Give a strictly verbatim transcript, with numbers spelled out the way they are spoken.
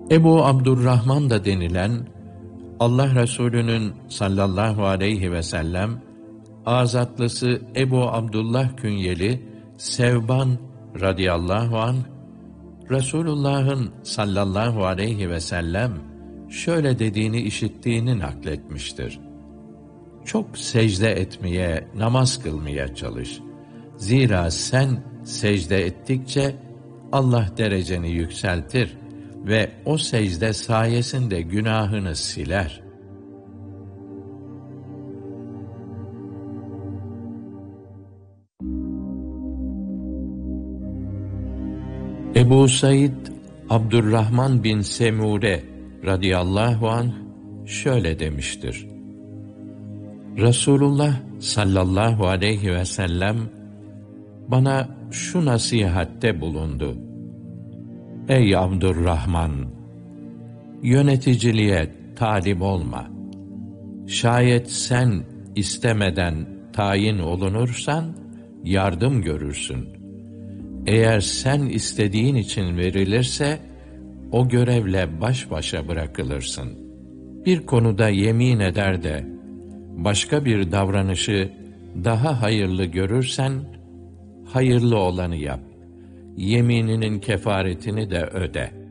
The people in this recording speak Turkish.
Ebu Abdurrahman da denilen, Allah Resulü'nün sallallahu aleyhi ve sellem azatlısı Ebu Abdullah künyeli Sevban radıyallahu anh, Resulullah'ın sallallahu aleyhi ve sellem şöyle dediğini işittiğini nakletmiştir. Çok secde etmeye, namaz kılmaya çalış. Zira sen secde ettikçe Allah dereceni yükseltir ve o secde sayesinde günahını siler. Ebu Said Abdurrahman bin Semure radıyallahu anh şöyle demiştir. Resulullah sallallahu aleyhi ve sellem bana şu nasihatte bulundu. Ey Abdurrahman! Yöneticiliğe talip olma. Şayet sen istemeden tayin olunursan, yardım görürsün. Eğer sen istediğin için verilirse, o görevle baş başa bırakılırsın. Bir konuda yemin eder de, başka bir davranışı daha hayırlı görürsen, hayırlı olanı yap. Yemininin kefaretini de öde.